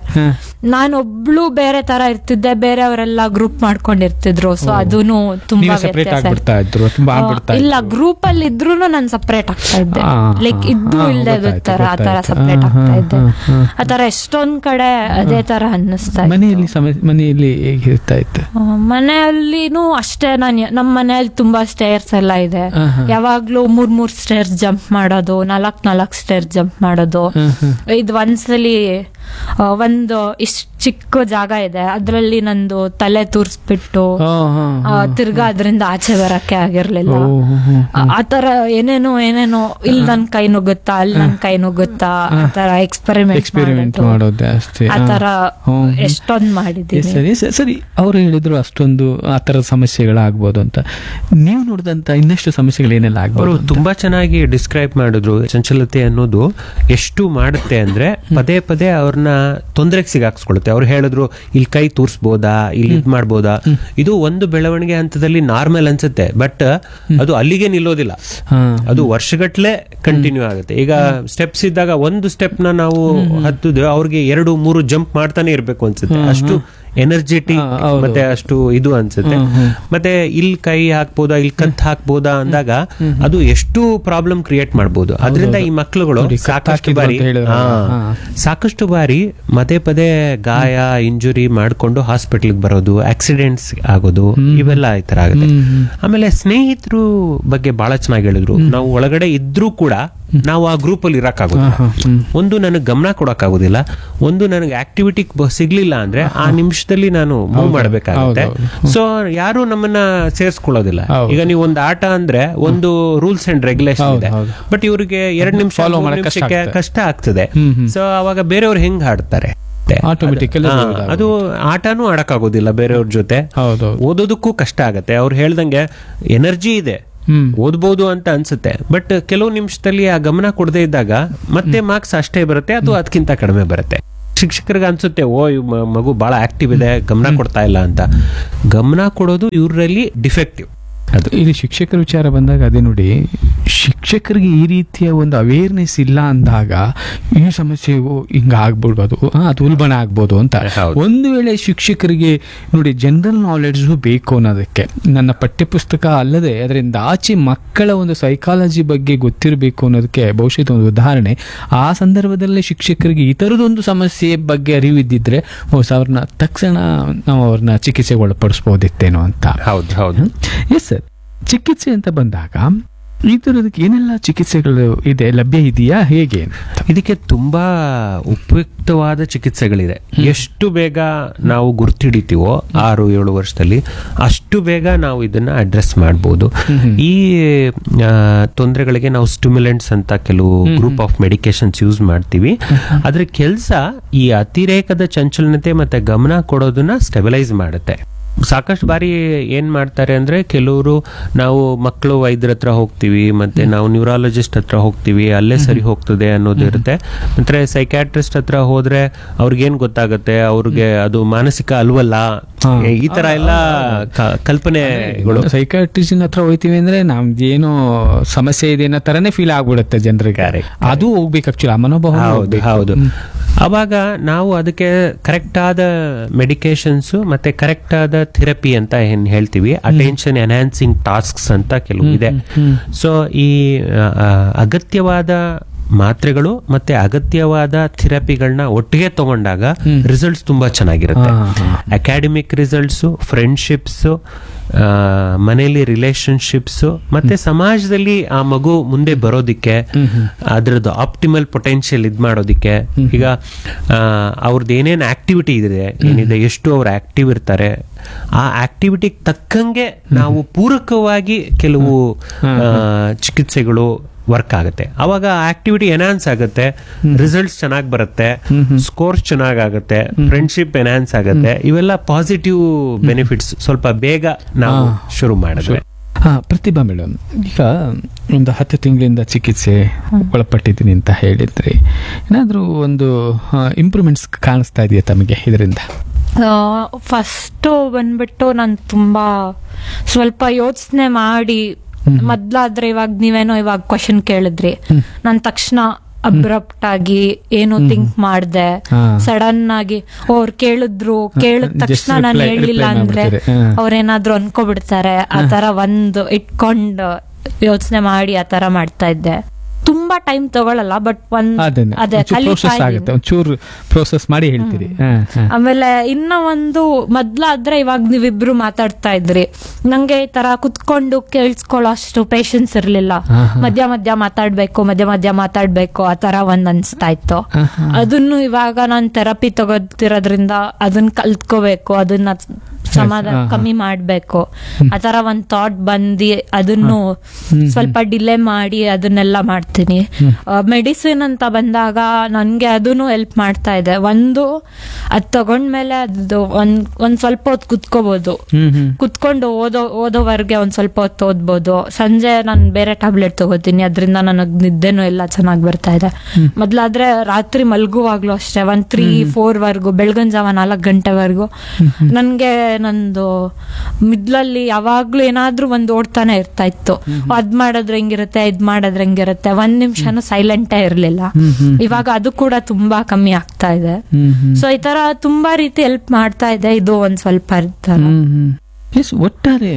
ನಾನೊಬ್ಳು ಬೇರೆ ತರ ಇರ್ತಿದ್ದೆ, ಬೇರೆಯವರೆಲ್ಲ ಗ್ರೂಪ್ ಮಾಡ್ಕೊಂಡಿರ್ತಿದ್ರು. ಸೊ ಅದೂನು ತುಂಬಾ ಸಪರೇಟ್ ವ್ಯತ್ಯಾಸ ಆಗ್ಬಿಡ್ತಾ ಇದ್ರು ಅಥವಾ ಆಗ್ಬಿಡ್ತಾ ಇಲ್ಲ, ಗ್ರೂಪ್ ಅಲ್ಲಿ ಇದ್ರು ನಾನು ಸಪರೇಟ್ ಆಗ್ತಾ ಇದ್ದೆ. ಆ, ಲೈಕ್ ಇದ್ದು ಆ, ಇಲ್ಲದೆ ಗೊತ್ತಾಯ್ತು, ತರ ಆ ತರ ಗೊತ್ತಾಯ್ತು. ಸಪರೇಟ್ ಆ, ಆಗ್ತಾ ಆ, ಇದ್ದೆ. ಆ, ಆ. ಆ ತರ ಎಷ್ಟೊಂದ್ ಕಡೆ ಅದೇ ತರ ಅನ್ನಿಸ್ತಾ ಇತ್ತು. ಮನೆಯಲ್ಲಿ ಸಮಸ್ಯೆ, ಮನೆಯಲ್ಲಿ ಹೇಗಿರ್ತಾ ಇತ್ತು? ಆ, ಮನೆಯಲ್ಲಿನೂ ಅಷ್ಟೇ. ನಾನು ನಮ್ಮ ಮನೆಯಲ್ಲಿ ತುಂಬಾ ಸ್ಟೇರ್ಸ್ ಎಲ್ಲ ಇದೆ. ಆಹಾ. ಯಾವಾಗ್ಲೂ ಮೂರ್ ಮೂರ್ ಸ್ಟೇರ್ಸ್ ಜಂಪ್ ಮಾಡೋದು, ನಾಲ್ಕ್ ನಾಲ್ಕ್ ಸ್ಟೇರ್ಸ್ ಜಂಪ್ ಮಾಡೋದು. ಆಹಾ. ಇದು ಒಂದ್ಸಲಿ ಆ, ಒಂದು ಇಷ್ಟ ಚಿಕ್ಕ ಜಾಗ ಇದೆ, ಅದ್ರಲ್ಲಿ ನಂದು ತಲೆ ತೂರ್ಸ್ಬಿಟ್ಟು ಆ, ಹಾ, ಆ, ತಿರ್ಗಾ ಅದರಿಂದ ಆಚೆ ಬರಕ್ಕೆ ಆಗಿರ್ಲಿಲ್ಲ. ಓ, ಹೋ, ಹೋ. ಆ- ಆತರ ಏನೇನೋ ಏನೇನೋ ಇಲ್ಲಿ ನನ್ ಕೈ ನುಗ್ಗುತ್ತಾ, ಅಲ್ಲಿ ನನ್ ಕೈ ನುಗ್ಗುತ್ತಾ, ಆತರ ಎಕ್ಸ್ಪೆರಿಮೆಂಟ್ ಎಕ್ಸ್ಪೆರಿಮೆಂಟ್ ಮಾಡೋದು ಜಾಸ್ತಿ. ಆತರ ಹ್ಮ್. ಎಷ್ಟೊಂದ್ ಮಾಡಿದ್ದೀನಿ. ಸರಿ ಸರಿ, ಸರಿ. ಅವ್ರು ಹೇಳಿದ್ರು ಅಷ್ಟೊಂದು ಆ ತರದ ಸಮಸ್ಯೆಗಳಾಗ್ಬೋದು ಅಂತ. ನೀವು ನೋಡಿದಂತ ಇನ್ನಷ್ಟು ಸಮಸ್ಯೆಗಳು ಏನೆಲ್ಲ ಅವರು ಆಗ್ಬೋದು ಅಂತ? ತುಂಬಾ ಚೆನ್ನಾಗಿ ಡಿಸ್ಕ್ರೈಬ್ ಮಾಡಿದ್ರು. ಚಂಚಲತೆ ಅನ್ನೋದು ಎಷ್ಟು ಮಾಡುತ್ತೆ ಅಂದ್ರೆ ಪದೇ ಪದೇ ಅವ್ರನ್ನ ತೊಂದರೆಗೆ ಸಿಗಾಕ್ಸ್ಕೊಳುತ್ತೆ. ಅವ್ರು ಹೇಳಿದ್ರು ಇಲ್ಲಿ ಕೈ ತೂರ್ಸ್ಬೋದಾ, ಇಲ್ಲಿ ಇದ್ ಮಾಡ್ಬೋದಾ. ಇದು ಒಂದು ಬೆಳವಣಿಗೆ ಹಂತದಲ್ಲಿ ನಾರ್ಮಲ್ ಅನ್ಸುತ್ತೆ, ಬಟ್ ಅದು ಅಲ್ಲಿಗೆ ನಿಲ್ಲೋದಿಲ್ಲ, ಹಾ. ಅದು ವರ್ಷಗಟ್ಲೆ ಕಂಟಿನ್ಯೂ ಆಗುತ್ತೆ. ಈಗ ಸ್ಟೆಪ್ಸ್ ಇದ್ದಾಗ ಒಂದು ಸ್ಟೆಪ್ ನ ನಾವು ಹತ್ತಿದ್ರೆ ಅವ್ರಿಗೆ ಎರಡು ಮೂರು ಜಂಪ್ ಮಾಡ್ತಾನೆ ಇರ್ಬೇಕು ಅನ್ಸುತ್ತೆ. ಅಷ್ಟು ಎನರ್ಜೆಟಿಕ್ ಹಾ, ಹೌದು. ಮತ್ತೆ ಅಷ್ಟು ಇದು ಅನ್ಸುತ್ತೆ. ಮತ್ತೆ ಇಲ್ಲಿ ಕೈ ಹಾಕ್ಬೋದಾ, ಇಲ್ಲಿ ಕತ್ ಹಾಕ್ಬೋದಾ ಅಂದಾಗ ಅದು ಎಷ್ಟು ಪ್ರಾಬ್ಲಮ್ ಕ್ರಿಯೇಟ್ ಮಾಡ್ಬೋದು. ಅದರಿಂದ ಈ ಮಕ್ಕಳುಗಳು ನೋಡಿ, ಕತ್ ಸಾಕಷ್ಟು ಹಾಕಿದ್ರು ಬಾರಿ ಅಂತ ಹೇಳಿದ್ರು. ಹಾ, ಹಾ. ಸಾಕಷ್ಟು ಬಾರಿ ಪದೇ ಪದೇ ಗಾಯ, ಇಂಜುರಿ ಮಾಡ್ಕೊಂಡು ಹಾಸ್ಪಿಟಲ್ ಬರೋದು, ಆಕ್ಸಿಡೆಂಟ್ಸ್ ಆಗೋದು, ಇವೆಲ್ಲ ಈ ತರ ಆಗುತ್ತೆ. ಆಮೇಲೆ ಸ್ನೇಹಿತರು ಬಗ್ಗೆ ಬಹಳ ಚೆನ್ನಾಗಿ ಹೇಳಿದ್ರು. ನಾವು ಒಳಗಡೆ ಇದ್ರೂ ಕೂಡ ನಾವು ಆ ಗ್ರೂಪ್ ಅಲ್ಲಿ ಇರಕ್ಕಾಗೋದಿಲ್ಲ. ಒಂದು ನನಗೆ ಗಮನ ಕೊಡಕ್ಕಾಗೋದಿಲ್ಲ, ಒಂದು ನನಗೆ ಆಕ್ಟಿವಿಟಿ ಸಿಗ್ಲಿಲ್ಲ ಅಂದ್ರೆ ಆ ನಿಮಿಷದಲ್ಲಿ ನಾನು ಮೂವ್ ಮಾಡಬೇಕಾಗುತ್ತೆ. ಸೊ ಯಾರು ನಮ್ಮನ್ನ ಸೇರಿಸ್ಕೊಳ್ಳೋದಿಲ್ಲ. ಈಗ ನೀವು ಒಂದು ಆಟ ಅಂದ್ರೆ ಒಂದು ರೂಲ್ಸ್ ಅಂಡ್ ರೆಗ್ಯುಲೇಷನ್ ಇದೆ, ಬಟ್ ಇವ್ರಿಗೆ ಎರಡ್ ನಿಮಿಷ Follow ಮೂರ್ ಮಾಡಕ್ಕೆ ನಿಮಿಷಕ್ಕೆ ಕಷ್ಟ ಕಷ್ಟ ಆಗ್ತದೆ. ಹ್ಮ್, ಹ್ಮ್. ಸೊ ಅವಾಗ ಬೇರೆಯವ್ರು ಹೆಂಗ್ ಆಡ್ತಾರೆ? Automatically ಹಾ, ಅದು ಅದು ಆಟನೂ ಆಡಕ್ಕಾಗೋದಿಲ್ಲ ಬೇರೆಯವ್ರ ಜೊತೆ. ಹೌದೌದು. ಓದೋದಕ್ಕೂ ಕಷ್ಟ ಆಗತ್ತೆ. ಅವ್ರು ಹೇಳ್ದಂಗೆ ಎನರ್ಜಿ ಇದೆ, ಹ್ಮ್. ಓದ್ಬೋದು ಅಂತ ಅನ್ಸುತ್ತೆ, ಬಟ್ ಕೆಲವು ನಿಮಿಷದಲ್ಲಿ ಆ ಗಮನ ಕೊಡದೇ ಇದ್ದಾಗ ಮತ್ತೆ ಮಾರ್ಕ್ಸ್ ಅಷ್ಟೇ ಬರುತ್ತೆ, ಅದು ಅದಕ್ಕಿಂತ ಕಡಿಮೆ ಬರುತ್ತೆ. ಶಿಕ್ಷಕರಿಗೆ ಅನ್ಸುತ್ತೆ ಓ ಇವ್ ಮ- ಮಗು ಬಹಳ ಆಕ್ಟಿವ್ ಇದೆ, ಗಮನ ಕೊಡ್ತಾ ಇಲ್ಲ ಅಂತ. ಗಮನ ಕೊಡೋದು ಇವರಲ್ಲಿ ಡಿಫೆಕ್ಟಿವ್. ಅದು ಇಲ್ಲಿ ಶಿಕ್ಷಕರ ವಿಚಾರ ಬಂದಾಗ ಅದೇ ನೋಡಿ, ಶಿಕ್ಷಕರಿಗೆ ಈ ರೀತಿಯ ಒಂದು ಅವೇರ್ನೆಸ್ ಇಲ್ಲ ಅಂದಾಗ ಈ ಸಮಸ್ಯೆಗೂ ಹಿಂಗ ಆಗ್ಬಿಡ್ಬೋದು, ಆ, ಅದು ಉಲ್ಬಣ ಆಗ್ಬೋದು ಅಂತ. ಹೌದು. ಒಂದು ವೇಳೆ ಶಿಕ್ಷಕರಿಗೆ ನೋಡಿ ಜನರಲ್ ನಾಲೆಡ್ಜ್ ಬೇಕು ಅನ್ನೋದಕ್ಕೆ, ನನ್ನ ಪಠ್ಯಪುಸ್ತಕ ಅಲ್ಲದೆ ಅದರಿಂದ ಆಚೆ ಮಕ್ಕಳ ಒಂದು ಸೈಕಾಲಜಿ ಬಗ್ಗೆ ಗೊತ್ತಿರಬೇಕು ಅನ್ನೋದಕ್ಕೆ ಬಹುಶಃ ಇದೊಂದು ಉದಾಹರಣೆ. ಆ ಸಂದರ್ಭದಲ್ಲಿ ಶಿಕ್ಷಕರಿಗೆ ಈ ಥರದೊಂದು ಸಮಸ್ಯೆ ಬಗ್ಗೆ ಅರಿವಿದ್ದಿದ್ರೆ ಬಹುಶಃ ಅವ್ರನ್ನ ತಕ್ಷಣ ನಾವು ಅವ್ರನ್ನ ಚಿಕಿತ್ಸೆಗೆ ಒಳಪಡಿಸ್ಬೋದಿತ್ತೇನೋ ಅಂತ. ಹೌದು ಹೌದು ಎಸ್ ಸರ್. ಚಿಕಿತ್ಸೆ ಅಂತ ಬಂದಾಗ ಈ ಥರದಕ್ಕೆ ಏನೆಲ್ಲ ಚಿಕಿತ್ಸೆಗಳು ಇದೆ, ಲಭ್ಯ ಇದೆಯಾ, ಹೇಗೆ? ಇದಕ್ಕೆ ತುಂಬಾ ಉಪಯುಕ್ತವಾದ ಚಿಕಿತ್ಸೆಗಳಿದೆ. ಎಷ್ಟು ಬೇಗ ನಾವು ಗುರ್ತಿಡಿತೀವೋ ಆರು ಏಳು ವರ್ಷದಲ್ಲಿ ಅಷ್ಟು ಬೇಗ ನಾವು ಇದನ್ನ ಅಡ್ರೆಸ್ ಮಾಡಬಹುದು. ಈ ಆ, ತೊಂದರೆಗಳಿಗೆ ನಾವು ಸ್ಟಿಮ್ಯುಲೆಂಟ್ಸ್ ಅಂತ ಕೆಲವು ಗ್ರೂಪ್ ಆಫ್ ಮೆಡಿಕೇಶನ್ಸ್ ಯೂಸ್ ಮಾಡ್ತೀವಿ. ಅದ್ರ ಕೆಲಸ ಈ ಅತಿರೇಕದ ಚಂಚಲನತೆ ಮತ್ತೆ ಗಮನ ಕೊಡೋದನ್ನ ಸ್ಟೆಬಿಲೈಸ್ ಮಾಡುತ್ತೆ. ಸಾಕಷ್ಟು ಬಾರಿ ಏನ್ ಮಾಡ್ತಾರೆ ಅಂದ್ರೆ ಕೆಲವರು ನಾವು ಮಕ್ಕಳು ವೈದ್ಯರ ಹತ್ರ ಹೋಗ್ತೀವಿ, ಮತ್ತೆ ನಾವು ನ್ಯೂರಾಲಜಿಸ್ಟ್ ಹತ್ರ ಹೋಗ್ತೀವಿ, ಅಲ್ಲೇ ಸರಿ ಹೋಗ್ತದೆ ಅನ್ನೋದು ಇರುತ್ತೆ. ಮತ್ತೆ ಸೈಕ್ಯಾಟ್ರಿಸ್ಟ್ ಹತ್ರ ಹೋದ್ರೆ ಅವ್ರಿಗೇನ್ ಗೊತ್ತಾಗುತ್ತೆ, ಅವ್ರಿಗೆ ಅದು ಮಾನಸಿಕ ಅಲ್ವಲ್ಲ, ಈ ತರ ಎಲ್ಲ ಕ- ಕಲ್ಪನೆಗಳು. ಸೈಕಾಟ್ರಿಸ್ಟ್ ಹತ್ರ ಹೋಗ್ತೀವಿ ಅಂದ್ರೆ ನಮ್ದೇನೋ ಸಮಸ್ಯೆ ಇದೆ ಅನ್ನೋ ತರನೇ ಫೀಲ್ ಆಗ್ಬಿಡುತ್ತೆ ಜನರಿಗೆ. ಅದು ಹೋಗ್ಬೇಕು ಆಕ್ಚುಲಿ, ಆ ಮನೋಭಾವ ಹೌದು ಹೋಗ್ಬೇಕು. ಹೌದು ಅವಾಗ ನಾವು ಅದಕ್ಕೆ ಕರೆಕ್ಟ್ ಆದ ಮೆಡಿಕೇಶನ್ಸ್ ಮತ್ತೆ ಕರೆಕ್ಟ್ ಆದ ಥೆರಪಿ ಅಂತ ಏನ್ ಹೇಳ್ತೀವಿ, ಅಟೆನ್ಷನ್ ಎನ್ಹಾನ್ಸಿಂಗ್ ಟಾಸ್ಕ್ಸ್ ಅಂತ ಕೆಲವು ಇದೆ. ಸೊ ಈ ಆ, ಅಗತ್ಯವಾದ ಮಾತ್ರೆಗಳು ಮತ್ತೆ ಅಗತ್ಯವಾದ ಥೆರಪಿಗಳನ್ನ ಒಟ್ಟಿಗೆ ತಗೊಂಡಾಗ ರಿಸಲ್ಟ್ಸ್ ತುಂಬಾ ಚೆನ್ನಾಗಿರುತ್ತೆ. ಅಕಾಡೆಮಿಕ್ ರಿಸಲ್ಟ್ಸ್, ಫ್ರೆಂಡ್ಶಿಪ್ಸ್, ಮನೆಯಲ್ಲಿ ರಿಲೇಶನ್ಶಿಪ್ಸ್, ಮತ್ತೆ ಸಮಾಜದಲ್ಲಿ ಆ ಮಗು ಮುಂದೆ ಬರೋದಿಕ್ಕೆ ಅದ್ರದ್ದು ಆಪ್ಟಿಮಲ್ ಪೊಟೆನ್ಶಿಯಲ್ ಇದ್ ಮಾಡೋದಿಕ್ಕೆ. ಈಗ ಅವ್ರದ್ದು ಏನೇನ್ ಆಕ್ಟಿವಿಟಿ ಇದೆ ಏನಿದೆ, ಎಷ್ಟು ಅವ್ರು ಆಕ್ಟಿವ್ ಇರ್ತಾರೆ, ಆ ಆಕ್ಟಿವಿಟಿಗೆ ತಕ್ಕಂಗೆ ನಾವು ಪೂರಕವಾಗಿ ಕೆಲವು ಆ, ಚಿಕಿತ್ಸೆಗಳು ವರ್ಕ್ ಆಗುತ್ತೆ. ಅವಾಗ ಆಕ್ಟಿವಿಟಿ ಎನ್ಹಾನ್ಸ್ ಆಗುತ್ತೆ, ರಿಸಲ್ಟ್ಸ್ ಚೆನ್ನಾಗಿ ಬರುತ್ತೆ, ಸ್ಕೋರ್ಸ್ ಚೆನ್ನಾಗುತ್ತೆ, ಫ್ರೆಂಡ್ಶಿಪ್ ಎನ್ಹಾನ್ಸ್ ಆಗುತ್ತೆ. ಇವೆಲ್ಲ ಪಾಸಿಟಿವ್ ಬೆನಿಫಿಟ್ಸ್ ಸ್ವಲ್ಪ ಬೇಗ ನಾವು ಶುರು ಮಾಡಿದ್ವಿ. ಹಾ, ಪ್ರತಿಭಾ ಮೇಡಮ್, ಈಗ ಒಂದು ಹತ್ತು ತಿಂಗಳಿಂದ ಚಿಕಿತ್ಸೆ ಒಳಪಟ್ಟಿದ್ದೀನಿ ಅಂತ ಹೇಳಿದ್ರಿ. ಏನಾದರೂ ಒಂದು ಇಂಪ್ರೂವ್ಮೆಂಟ್ಸ್ ಕಾಣಿಸ್ತಾ ಇದೆಯಾ ತಮಗೆ ಇದರಿಂದ? ಫಸ್ಟು ಬಂದ್ಬಿಟ್ಟು ನಾನು ತುಂಬಾ ಸ್ವಲ್ಪ ಯೋಚನೆ ಮಾಡಿ, ಮೊದ್ಲಾದ್ರೆ ಇವಾಗ ನೀವೇನೋ ಇವಾಗ ಕ್ವಶನ್ ಕೇಳಿದ್ರಿ, ನಾನ್ ತಕ್ಷಣ ಅಬ್ರಪ್ಟ್ ಆಗಿ ಏನು ಥಿಂಕ್ ಮಾಡ್ದೆ, ಸಡನ್ ಆಗಿ ಅವ್ರು ಕೇಳಿದ್ರು, ಕೇಳಿದ ತಕ್ಷಣ ನಾನು ಹೇಳಿಲ್ಲ ಅಂದ್ರೆ ಅವ್ರೇನಾದ್ರು ಅನ್ಕೋಬಿಡ್ತಾರೆ, ಆ ತರ ಒಂದು ಇಟ್ಕೊಂಡು ಯೋಚನೆ ಮಾಡಿ ಆ ತರ ಮಾಡ್ತಾ ಇದ್ದೆ. ತುಂಬಾ ಟೈಮ್ ತಗೊಳಲ್ಲ, ಬಟ್ ಒಂದ್ ಅದೇ ಚೂರು ಪ್ರೋಸೆಸ್ ಮಾಡಿ ಹೇಳ್ತೀರಿ. ಆಮೇಲೆ ಇನ್ನ ಒಂದು ಮೊದ್ಲಾದ್ರೆ ಇವಾಗ ನೀವಿಬ್ರು ಮಾತಾಡ್ತಾ ಇದ್ರಿ, ನಂಗೆ ಈ ತರ ಕುತ್ಕೊಂಡು ಕೇಳಿಸ್ಕೊಳ್ಳೋ ಅಷ್ಟು ಪೇಶನ್ಸ್ ಇರ್ಲಿಲ್ಲ. ಮಧ್ಯ ಮಧ್ಯ ಮಾತಾಡ್ಬೇಕು ಮಧ್ಯ ಮಧ್ಯ ಮಾತಾಡ್ಬೇಕು ಆ ತರ ಒಂದ್ ಅನ್ಸ್ತಾ ಇತ್ತು. ಅದನ್ನು ಇವಾಗ ನಾನ್ ಥೆರಪಿ ತಗೋತಿರೋದ್ರಿಂದ ಅದನ್ನ ಕಲ್ತ್ಕೋಬೇಕು, ಅದನ್ನ ಸಮಾಧಾನ ಕಮ್ಮಿ ಮಾಡ್ಬೇಕು, ಆತರ ಒಂದ್ ಥಾಟ್ ಬಂದಿ ಅದನ್ನು ಸ್ವಲ್ಪ ಡಿಲೇ ಮಾಡಿ ಅದನ್ನೆಲ್ಲ ಮಾಡ್ತೀನಿ. ಮೆಡಿಸಿನ್ ಅಂತ ಬಂದಾಗ ನನ್ಗೆ ಅದನ್ನು ಹೆಲ್ಪ್ ಮಾಡ್ತಾ ಇದೆ. ಒಂದು ಅದ್ ತಗೊಂಡ್ಮೇಲೆ ಅದು ಒಂದ್ ಒಂದ್ ಸ್ವಲ್ಪ ಹೊತ್ತು ಕುತ್ಕೋಬಹುದು, ಕುತ್ಕೊಂಡು ಓದೋ ಓದೋವರೆಗೆ ಒಂದ್ ಸ್ವಲ್ಪ ಹೊತ್ತು ಓದ್ಬೋದು. ಸಂಜೆ ನಾನು ಬೇರೆ ಟ್ಯಾಬ್ಲೆಟ್ ತಗೋತೀನಿ, ಅದ್ರಿಂದ ನನಗ್ ನಿದ್ದೆನೂ ಎಲ್ಲ ಚೆನ್ನಾಗಿ ಬರ್ತಾ ಇದೆ. ಮೊದ್ಲಾದ್ರೆ ರಾತ್ರಿ ಮಲ್ಗುವಾಗ್ಲೂ ಅಷ್ಟೇ ಒಂದ್ ತ್ರೀ ಫೋರ್ ವರ್ಗು, ಬೆಳಗಿನ ಜಾವ ನಾಲ್ಕು ಗಂಟೆವರೆಗೂ ನನ್ಗೆ ನಂದು ಮಿದ್ಲಲ್ಲಿ ಯಾವಾಗ್ಲೂ ಏನಾದ್ರೂ ಒಂದ್ ಓಡ್ತಾನೆ ಇರ್ತಾ ಇತ್ತು. ಅದ್ ಮಾಡಿದ್ರೆ ಹೆಂಗಿರುತ್ತೆ, ಇದ್ ಮಾಡಿದ್ರೆ ಹೆಂಗಿರುತ್ತೆ, ಒಂದ್ ನಿಮಿಷನೂ ಸೈಲೆಂಟೇ ಇರ್ಲಿಲ್ಲ. ಇವಾಗ ಅದು ಕೂಡ ತುಂಬಾ ಕಮ್ಮಿ ಆಗ್ತಾ ಇದೆ. ಸೊ ಈ ತರ ತುಂಬಾ ರೀತಿ ಹೆಲ್ಪ್ ಮಾಡ್ತಾ ಇದೆ. ಇದು ಒಂದ್ ಸ್ವಲ್ಪ ಇರ್ತಾರೆ. ಒಟ್ಟಾರೆ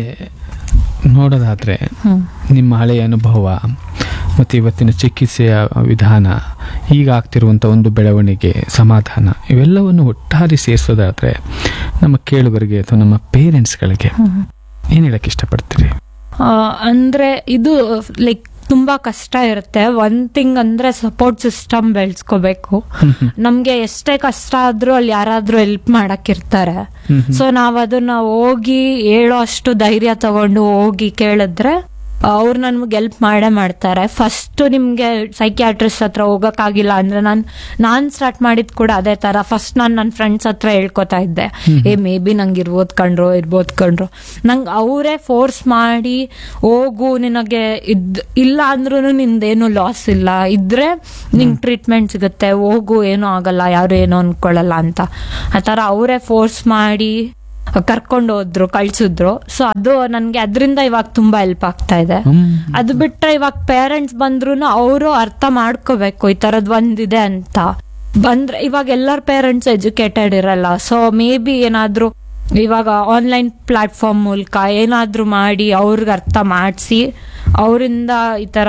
ನೋಡೋದಾದ್ರೆ ನಿಮ್ಮ ಹಳೆಯ ಅನುಭವ ಮತ್ತು ಇವತ್ತಿನ ಚಿಕಿತ್ಸೆಯ ವಿಧಾನ, ಈಗ ಆಗ್ತಿರುವಂಥ ಒಂದು ಬೆಳವಣಿಗೆ, ಸಮಾಧಾನ, ಇವೆಲ್ಲವನ್ನು ಒಟ್ಟಾರೆ ಸೇರಿಸೋದಾದ್ರೆ ನಮ್ಮ ಕೇಳುಗರಿಗೆ ಅಥವಾ ನಮ್ಮ ಪೇರೆಂಟ್ಸ್ಗಳಿಗೆ ಏನು ಹೇಳಕ್ಕೆ ಇಷ್ಟಪಡ್ತೀರಿ? ಅಂದ್ರೆ ಇದು ಲೈಕ್ ತುಂಬಾ ಕಷ್ಟ ಇರುತ್ತೆ. ಒಂದ್ ಥಿಂಗ್ ಅಂದ್ರೆ ಸಪೋರ್ಟ್ ಸಿಸ್ಟಮ್ ಬೆಳೆಸ್ಕೋಬೇಕು. ನಮ್ಗೆ ಎಷ್ಟೇ ಕಷ್ಟ ಆದ್ರೂ ಅಲ್ಲಿ ಯಾರಾದ್ರೂ ಹೆಲ್ಪ್ ಮಾಡಕ್ ಇರ್ತಾರೆ. ಸೊ ನಾವ್ ಅದನ್ನ ಹೋಗಿ ಹೇಳೋ ಅಷ್ಟು ಧೈರ್ಯ ತಗೊಂಡು ಹೋಗಿ ಕೇಳಿದ್ರೆ ಅವ್ರು ನನ್ಗೆ ಹೆಲ್ಪ್ ಮಾಡೇ ಮಾಡ್ತಾರೆ. ಫಸ್ಟ್ ನಿಮ್ಗೆ ಸೈಕ್ಯಾಟ್ರಿಸ್ಟ್ ಹತ್ರ ಹೋಗಕ್ಕಾಗಿಲ್ಲ ಅಂದ್ರೆ ನಾನು ನಾನ್ ಸ್ಟಾರ್ಟ್ ಮಾಡಿದ್ ಕೂಡ ಅದೇ ತರ. ಫಸ್ಟ್ ನಾನು ನನ್ನ ಫ್ರೆಂಡ್ಸ್ ಹತ್ರ ಹೇಳ್ಕೊತಾ ಇದ್ದೆ, ಏ ಮೇ ಬಿ ನಂಗೆ ಇರ್ಬೋದ್ ಕಣ್ರು ಇರ್ಬೋದ್ ಕಣ್ರು ನಂಗೆ ಅವರೇ ಫೋರ್ಸ್ ಮಾಡಿ ಹೋಗು, ನಿನಗೆ ಇದ್ ಇಲ್ಲ ಅಂದ್ರೂ ನಿಂದೇನು ಲಾಸ್ ಇಲ್ಲ, ಇದ್ರೆ ನಿಂಗೆ ಟ್ರೀಟ್ಮೆಂಟ್ ಸಿಗುತ್ತೆ, ಹೋಗು ಏನೂ ಆಗಲ್ಲ, ಯಾರು ಏನೋ ಅನ್ಕೊಳ್ಳಲ್ಲ ಅಂತ ಆ ಥರ ಅವರೇ ಫೋರ್ಸ್ ಮಾಡಿ ಕರ್ಕೊಂಡು ಹೋದ್ರು, ಕಳ್ಸಿದ್ರು. ಸೊ ಅದು ನನ್ಗೆ ಅದರಿಂದ ಇವಾಗ ತುಂಬಾ ಹೆಲ್ಪ್ ಆಗ್ತಾ ಇದೆ. ಅದು ಬಿಟ್ರೆ ಇವಾಗ ಪೇರೆಂಟ್ಸ್ ಬಂದ್ರು ಅವರು ಅರ್ಥ ಮಾಡ್ಕೋಬೇಕು ಈ ತರದ್ ಒಂದಿದೆ ಅಂತ. ಬಂದ್ರೆ ಇವಾಗ ಎಲ್ಲರ ಪೇರೆಂಟ್ಸ್ ಎಜುಕೇಟೆಡ್ ಇರಲ್ಲ. ಸೊ ಮೇ ಬಿ ಏನಾದ್ರು ಇವಾಗ ಆನ್ಲೈನ್ ಪ್ಲಾಟ್ಫಾರ್ಮ್ ಮೂಲಕ ಏನಾದ್ರೂ ಮಾಡಿ ಅವ್ರಿಗೆ ಅರ್ಥ ಮಾಡಿಸಿ ಅವರಿಂದ ಈ ತರ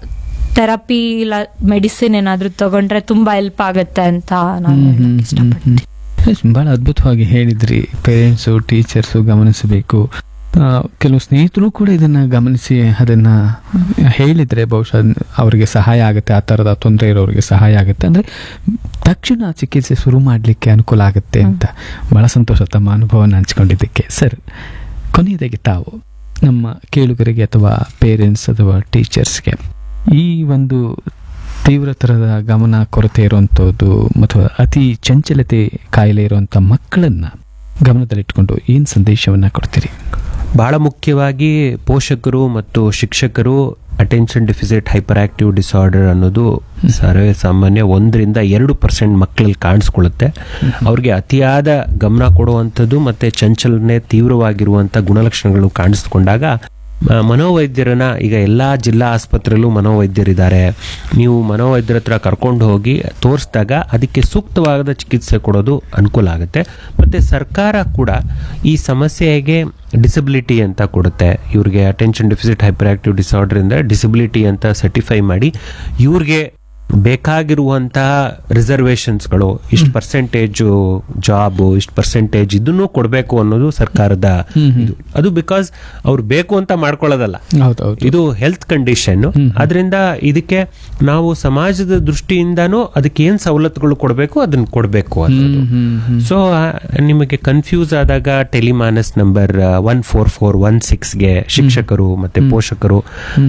ಥೆರಪಿ ಇಲ್ಲ ಮೆಡಿಸಿನ್ ಏನಾದ್ರೂ ತಗೊಂಡ್ರೆ ತುಂಬಾ ಹೆಲ್ಪ್ ಆಗುತ್ತೆ ಅಂತ ನಾನು ಹೇಳಕ್ ಇಷ್ಟಪಡ್ತೀನಿ. ಬಹಳ ಅದ್ಭುತವಾಗಿ ಹೇಳಿದ್ರಿ. ಪೇರೆಂಟ್ಸು ಟೀಚರ್ಸು ಗಮನಿಸಬೇಕು, ಕೆಲವು ಸ್ನೇಹಿತರು ಕೂಡ ಇದನ್ನ ಗಮನಿಸಿ ಅದನ್ನ ಹೇಳಿದ್ರೆ ಬಹುಶಃ ಅವರಿಗೆ ಸಹಾಯ ಆಗುತ್ತೆ, ಆ ಥರದ ತೊಂದರೆ ಇರೋರಿಗೆ ಸಹಾಯ ಆಗುತ್ತೆ, ಅಂದ್ರೆ ತಕ್ಷಣ ಚಿಕಿತ್ಸೆ ಶುರು ಮಾಡಲಿಕ್ಕೆ ಅನುಕೂಲ ಆಗುತ್ತೆ ಅಂತ. ಬಹಳ ಸಂತೋಷ ತಮ್ಮ ಅನುಭವನ ಹಂಚ್ಕೊಂಡಿದ್ದಕ್ಕೆ. ಸರ್, ಕೊನೆಯದಾಗಿ ತಾವು ನಮ್ಮ ಕೇಳುಗರಿಗೆ ಅಥವಾ ಪೇರೆಂಟ್ಸ್ ಅಥವಾ ಟೀಚರ್ಸ್ಗೆ ಈ ಒಂದು ತೀವ್ರತರದ ಗಮನ ಕೊರತೆ ಇರುವಂಥದ್ದು ಅಥವಾ ಅತಿ ಚಂಚಲತೆ ಕಾಯಿಲೆ ಇರುವಂಥ ಮಕ್ಕಳನ್ನ ಗಮನದಲ್ಲಿಟ್ಕೊಂಡು ಏನು ಸಂದೇಶವನ್ನ ಕೊಡ್ತೀರಿ? ಬಹಳ ಮುಖ್ಯವಾಗಿ ಪೋಷಕರು ಮತ್ತು ಶಿಕ್ಷಕರು attention deficit hyper active disorder ಅನ್ನೋದು ಸರ್ವೇ ಸಾಮಾನ್ಯ ಒಂದರಿಂದ ಎರಡು ಪರ್ಸೆಂಟ್ ಮಕ್ಕಳಲ್ಲಿ ಕಾಣಿಸ್ಕೊಳ್ಳುತ್ತೆ. ಅವ್ರಿಗೆ ಅತಿಯಾದ ಗಮನ ಕೊಡುವಂಥದ್ದು ಮತ್ತೆ ಚಂಚಲನೆ ತೀವ್ರವಾಗಿರುವಂಥ ಗುಣಲಕ್ಷಣಗಳು ಕಾಣಿಸ್ಕೊಂಡಾಗ ಮನೋವೈದ್ಯರನ್ನ, ಈಗ ಎಲ್ಲ ಜಿಲ್ಲಾ ಆಸ್ಪತ್ರೆಯಲ್ಲೂ ಮನೋವೈದ್ಯರಿದ್ದಾರೆ, ನೀವು ಮನೋವೈದ್ಯರ ಹತ್ರ ಕರ್ಕೊಂಡು ಹೋಗಿ ತೋರಿಸಿದಾಗ ಅದಕ್ಕೆ ಸೂಕ್ತವಾದ ಚಿಕಿತ್ಸೆ ಕೊಡೋದು ಅನುಕೂಲ ಆಗುತ್ತೆ. ಮತ್ತು ಸರ್ಕಾರ ಕೂಡ ಈ ಸಮಸ್ಯೆಗೆ ಡಿಸಬಿಲಿಟಿ ಅಂತ ಕೊಡುತ್ತೆ. ಇವ್ರಿಗೆ attention deficit hyper active disorder ಇಂದ ಡಿಸಬಿಲಿಟಿ ಅಂತ ಸರ್ಟಿಫೈ ಮಾಡಿ ಇವ್ರಿಗೆ ಬೇಕಾಗಿರುವಂತಹ ರಿಸರ್ವೇಷನ್ಸ್ಗಳು, ಇಷ್ಟು ಪರ್ಸೆಂಟೇಜು ಜಾಬ್, ಇಷ್ಟು ಪರ್ಸೆಂಟೇಜ್ ಇದನ್ನು ಕೊಡಬೇಕು ಅನ್ನೋದು ಸರ್ಕಾರದ ಇದು. ಅದು ಬಿಕಾಸ್ ಅವ್ರು ಬೇಕು ಅಂತ ಮಾಡ್ಕೊಳ್ಳೋದಲ್ಲ, ಇದು ಹೆಲ್ತ್ ಕಂಡೀಷನ್. ಅದರಿಂದ ಇದಕ್ಕೆ ನಾವು ಸಮಾಜದ ದೃಷ್ಟಿಯಿಂದಾನು ಅದಕ್ಕೆ ಏನ್ ಸವಲತ್ತುಗಳು ಕೊಡಬೇಕು ಅದನ್ನ ಕೊಡಬೇಕು ಅನ್ನೋದು. ಸೊ ನಿಮಗೆ ಕನ್ಫ್ಯೂಸ್ ಆದಾಗ Tele MANAS number one four four one ಸಿಕ್ಸ್ಗೆ ಶಿಕ್ಷಕರು ಮತ್ತೆ ಪೋಷಕರು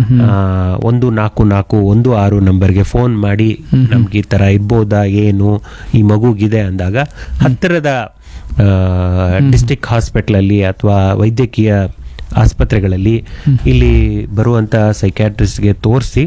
ಒಂದು ನಾಲ್ಕು ನಾಲ್ಕು ಒಂದು ಆರು ನಂಬರ್ಗೆ ಫೋನ್ ಮಾಡಿ ನಮ್ಗೆ ಈ ತರ ಇರ್ಬೋದಾ, ಏನು ಈ ಮಗುಗಿದೆ ಅಂದಾಗ ಹತ್ತಿರದ ಡಿಸ್ಟ್ರಿಕ್ಟ್ ಹಾಸ್ಪಿಟಲ್ ಅಲ್ಲಿ ಅಥವಾ ವೈದ್ಯಕೀಯ ಆಸ್ಪತ್ರೆಗಳಲ್ಲಿ ಇಲ್ಲಿ ಬರುವಂತ ಸೈಕ್ಯಾಟ್ರಿಸ್ಟ್ಗೆ ತೋರಿಸಿ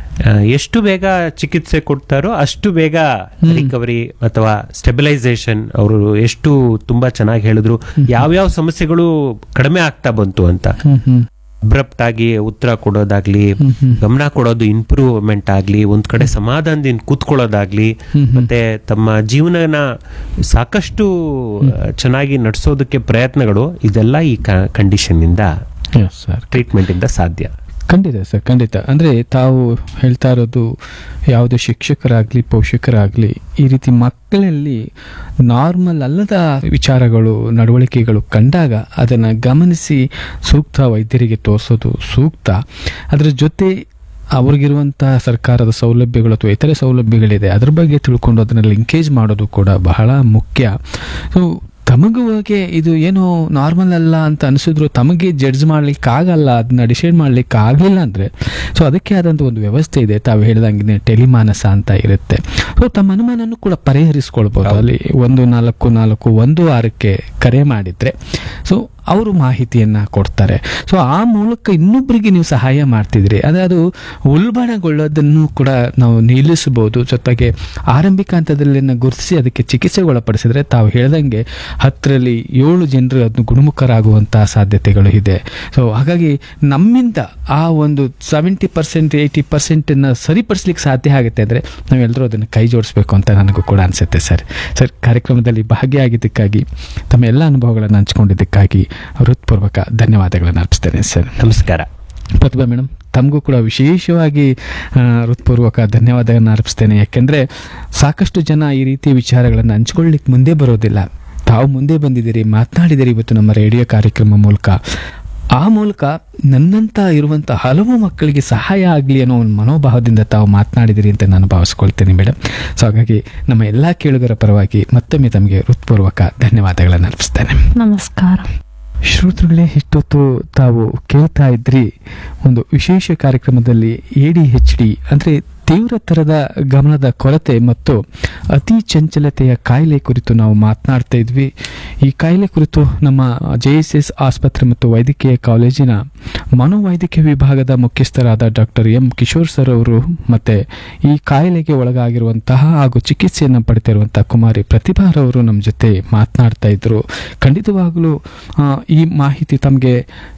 ಎಷ್ಟು ಬೇಗ ಚಿಕಿತ್ಸೆ ಕೊಡ್ತಾರೋ ಅಷ್ಟು ಬೇಗ ರಿಕವರಿ ಅಥವಾ ಸ್ಟೆಬಿಲೈಸೇಷನ್, ಅವರು ಎಷ್ಟು ತುಂಬಾ ಚೆನ್ನಾಗಿ ಹೇಳಿದ್ರು ಯಾವ್ಯಾವ ಸಮಸ್ಯೆಗಳು ಕಡಿಮೆ ಆಗ್ತಾ ಬಂತು ಅಂತ. ಅಬ್ರಪ್ಟ್ ಆಗಿ ಉತ್ತರ ಕೊಡೋದಾಗ್ಲಿ, ಗಮನ ಕೊಡೋದು ಇಂಪ್ರೂವ್ಮೆಂಟ್ ಆಗ್ಲಿ, ಒಂದ್ ಕಡೆ ಸಮಾಧಾನದಿಂದ ಕೂತ್ಕೊಳ್ಳೋದಾಗ್ಲಿ, ಮತ್ತೆ ತಮ್ಮ ಜೀವನನ ಸಾಕಷ್ಟು ಚೆನ್ನಾಗಿ ನಡೆಸೋದಕ್ಕೆ ಪ್ರಯತ್ನಗಳು, ಇದೆಲ್ಲ ಈ ಕಂಡೀಷನ್ ಇಂದ, ಟ್ರೀಟ್ಮೆಂಟ್ ಇಂದ ಸಾಧ್ಯ. ಖಂಡಿತ ಸರ್, ಖಂಡಿತ. ಅಂದರೆ ತಾವು ಹೇಳ್ತಾ ಇರೋದು ಯಾವುದೇ ಶಿಕ್ಷಕರಾಗಲಿ ಪೋಷಕರಾಗಲಿ ಈ ರೀತಿ ಮಕ್ಕಳಲ್ಲಿ ನಾರ್ಮಲ್ ಅಲ್ಲದ ವಿಚಾರಗಳು ನಡವಳಿಕೆಗಳು ಕಂಡಾಗ ಅದನ್ನು ಗಮನಿಸಿ ಸೂಕ್ತ ವೈದ್ಯರಿಗೆ ತೋರಿಸೋದು ಸೂಕ್ತ. ಅದರ ಜೊತೆ ಅವ್ರಿಗಿರುವಂತಹ ಸರ್ಕಾರದ ಸೌಲಭ್ಯಗಳು ಅಥವಾ ಇತರೆ ಸೌಲಭ್ಯಗಳಿದೆ ಅದ್ರ ಬಗ್ಗೆ ತಿಳ್ಕೊಂಡು ಅದನ್ನು ಲಿಂಕೇಜ್ ಮಾಡೋದು ಕೂಡ ಬಹಳ ಮುಖ್ಯ. ಸೊ ತಮಗುವಾಗೆ ಇದು ಏನೋ ನಾರ್ಮಲ್ ಅಲ್ಲ ಅಂತ ಅನಿಸಿದ್ರು ತಮಗೆ ಜಡ್ಜ್ ಮಾಡ್ಲಿಕ್ಕೆ ಆಗಲ್ಲ, ಅದನ್ನ ಡಿಸೈಡ್ ಮಾಡ್ಲಿಕ್ಕೆ ಆಗಲಿಲ್ಲ ಅಂದ್ರೆ ಸೊ ಅದಕ್ಕೆ ಆದಂಥ ಒಂದು ವ್ಯವಸ್ಥೆ ಇದೆ. ತಾವು ಹೇಳಿದಂಗೆ ಟೆಲಿಮಾನಸ ಅಂತ ಇರುತ್ತೆ. ಸೊ ತಮ್ಮ ಅನುಮಾನನೂ ಕೂಡ ಪರಿಹರಿಸ್ಕೊಳ್ಬೋದು. ಅಲ್ಲಿ ಒಂದು ನಾಲ್ಕು ನಾಲ್ಕು ಒಂದು ಆರಕ್ಕೆ ಕರೆ ಮಾಡಿದ್ರೆ ಸೊ ಅವರು ಮಾಹಿತಿಯನ್ನ ಕೊಡ್ತಾರೆ. ಸೊ ಆ ಮೂಲಕ ಇನ್ನೊಬ್ಬರಿಗೆ ನೀವು ಸಹಾಯ ಮಾಡ್ತಿದ್ರಿ, ಅದೇ ಅದು ಉಲ್ಬಣಗೊಳ್ಳೋದನ್ನು ಕೂಡ ನಾವು ನಿಲ್ಲಿಸಬಹುದು. ಜೊತೆಗೆ ಆರಂಭಿಕ ಹಂತದಲ್ಲಿ ಗುರುತಿಸಿ ಅದಕ್ಕೆ ಚಿಕಿತ್ಸೆ ಒಳಪಡಿಸಿದ್ರೆ ತಾವು ಹೇಳ್ದಂಗೆ ಹತ್ತರಲ್ಲಿ ಏಳು ಜನರು ಅದನ್ನು ಗುಣಮುಖರಾಗುವಂತಹ ಸಾಧ್ಯತೆಗಳು ಇದೆ. ಸೊ ಹಾಗಾಗಿ ನಮ್ಮಿಂದ ಆ ಒಂದು ಸೆವೆಂಟಿ ಪರ್ಸೆಂಟ್ ಏಯ್ಟಿ ಪರ್ಸೆಂಟ್ ಅನ್ನ ಸರಿಪಡಿಸ್ಲಿಕ್ಕೆ ಸಾಧ್ಯ ಆಗುತ್ತೆ ಅಂದ್ರೆ ನಾವೆಲ್ಲರೂ ಅದನ್ನು ಕೈ ಜೋಡಿಸ್ಬೇಕು ಅಂತ ನನಗೂ ಕೂಡ ಅನ್ಸುತ್ತೆ. ಸರ್ ಸರ್ ಕಾರ್ಯಕ್ರಮದಲ್ಲಿ ಭಾಗಿಯಾಗಿದ್ದಕ್ಕಾಗಿ ತಮ್ಮ ಎಲ್ಲ ಅನುಭವಗಳನ್ನು ಹಂಚಿಕೊಂಡಿದ್ದಕ್ಕಾಗಿ ಹೃತ್ಪೂರ್ವಕ ಧನ್ಯವಾದಗಳನ್ನು ಅರ್ಪಿಸ್ತೇನೆ ಸರ್. ನಮಸ್ಕಾರ. ಪ್ರತಿಭಾ ಮೇಡಮ್, ತಮಗೂ ಕೂಡ ವಿಶೇಷವಾಗಿ ಹೃತ್ಪೂರ್ವಕ ಧನ್ಯವಾದಗಳನ್ನು ಅರ್ಪಿಸ್ತೇನೆ. ಯಾಕೆಂದರೆ ಸಾಕಷ್ಟು ಜನ ಈ ರೀತಿಯ ವಿಚಾರಗಳನ್ನು ಹಂಚ್ಕೊಳ್ಳಿಕ್ಕೆ ಮುಂದೆ ಬರೋದಿಲ್ಲ. ತಾವು ಮುಂದೆ ಬಂದಿದ್ದೀರಿ, ಮಾತನಾಡಿದಿರಿ ಇವತ್ತು ನಮ್ಮ ರೇಡಿಯೋ ಕಾರ್ಯಕ್ರಮ ಮೂಲಕ. ಆ ಮೂಲಕ ನನ್ನಂತ ಇರುವಂಥ ಹಲವು ಮಕ್ಕಳಿಗೆ ಸಹಾಯ ಆಗಲಿ ಅನ್ನೋ ಒಂದು ಮನೋಭಾವದಿಂದ ತಾವು ಮಾತನಾಡಿದಿರಿ ಅಂತ ನಾನು ಭಾವಿಸ್ಕೊಳ್ತೇನೆ ಮೇಡಮ್. ಸೊ ಹಾಗಾಗಿ ನಮ್ಮ ಎಲ್ಲ ಕೇಳುಗರ ಪರವಾಗಿ ಮತ್ತೊಮ್ಮೆ ತಮಗೆ ಹೃತ್ಪೂರ್ವಕ ಧನ್ಯವಾದಗಳನ್ನು ಅರ್ಪಿಸ್ತೇನೆ. ನಮಸ್ಕಾರ. ಶ್ರೋತೃಗಳೇ, ಇಷ್ಟೊತ್ತು ತಾವು ಕೇಳ್ತಾ ಇದ್ರಿ ಒಂದು ವಿಶೇಷ ಕಾರ್ಯಕ್ರಮದಲ್ಲಿ ಎ ಡಿ ಎಚ್ ಡಿ ಅಂದರೆ ತೀವ್ರ ತರದ ಗಮನದ ಕೊರತೆ ಮತ್ತು ಅತಿ ಚಂಚಲತೆಯ ಕಾಯಿಲೆ ಕುರಿತು ನಾವು ಮಾತನಾಡ್ತಾ ಇದ್ವಿ. ಈ ಕಾಯಿಲೆ ಕುರಿತು ನಮ್ಮ ಜೆ ಎಸ್ ಎಸ್ ಆಸ್ಪತ್ರೆ ಮತ್ತು ವೈದ್ಯಕೀಯ ಕಾಲೇಜಿನ ಮನೋವೈದ್ಯಕೀಯ ವಿಭಾಗದ ಮುಖ್ಯಸ್ಥರಾದ ಡಾಕ್ಟರ್ ಎಂ ಕಿಶೋರ್ ಸರ್ ಅವರು ಮತ್ತೆ ಈ ಕಾಯಿಲೆಗೆ ಒಳಗಾಗಿರುವಂತಹ ಹಾಗೂ ಚಿಕಿತ್ಸೆಯನ್ನು ಪಡಿತಿರುವಂತಹ ಕುಮಾರಿ ಪ್ರತಿಭಾರವರು ನಮ್ಮ ಜೊತೆ ಮಾತನಾಡ್ತಾ ಇದ್ರು. ಖಂಡಿತವಾಗಲೂ ಈ ಮಾಹಿತಿ ತಮಗೆ